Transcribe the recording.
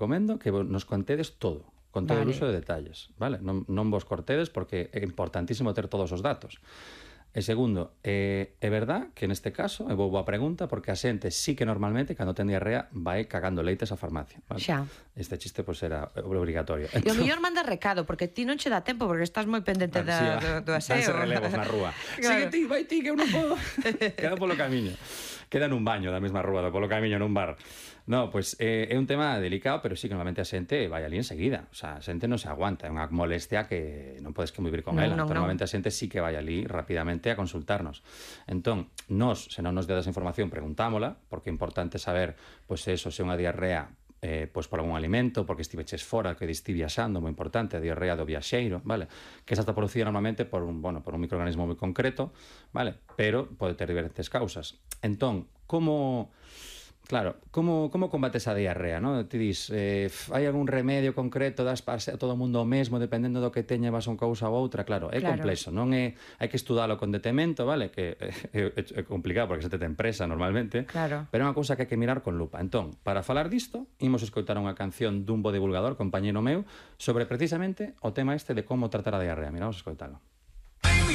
recomendo que nos contedes todo, con todo o uso de detalles, vale? Non vos cortedes porque é importantísimo ter todos os datos. E segundo, é verdad que neste caso, é boa pregunta, porque a xente sí que normalmente, cando ten diarrea, vai cagando leites á farmacia. Vale? Xa. Este chiste, pois, era obrigatorio. E o mellor manda recado, porque ti non che dá tempo, porque estás moi pendente do aseo. Danse relevos na rúa. Claro. Sigue ti, vai ti, que eu non podo. Queda polo camiño. Queda nun baño da mesma rúa, polo camiño nun bar. No, pois é un tema delicado, pero sí que normalmente a xente vai ali enseguida. O sea, a xente non se aguanta, é unha molestia que non podes convivir con ela. Normalmente a xente sí que vai ali rapidamente a consultarnos. Entón, nós, se non nos dedas información, preguntámola, porque é importante saber, pois eso, se é unha diarrea pois por algún alimento, porque estiveches fora, que esti viaxando, moi importante, a diarrea do viaxeiro, vale? Que esa está producida normalmente por un microorganismo moi concreto, vale? Pero pode ter diferentes causas. Entón, como combates a diarrea, no? Ti dis, hai algún remedio concreto, das para todo o mundo o mesmo, dependendo do que teña vas unha cousa ou outra, claro, é complexo, non é, hai que estudalo con detemento, vale? Que é complicado porque se te empresa normalmente, pero é unha cousa que hai que mirar con lupa. Entón, para falar disto, imos escoitar unha canción dun bo divulgador, compañeiro meu, sobre precisamente o tema este de como tratar a diarrea. Mira, vamos a escoitalo.